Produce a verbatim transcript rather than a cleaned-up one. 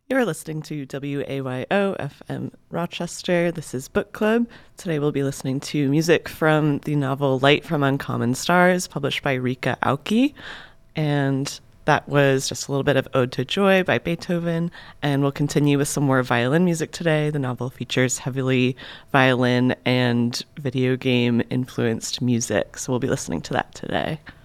You're listening to W A Y O F M Rochester. This is Book Club. Today we'll be listening to music from the novel Light from Uncommon Stars, published by Rika Aoki. And that was just a little bit of Ode to Joy by Beethoven. And we'll continue with some more violin music today. The novel features heavily violin and video game influenced music, so we'll be listening to that today.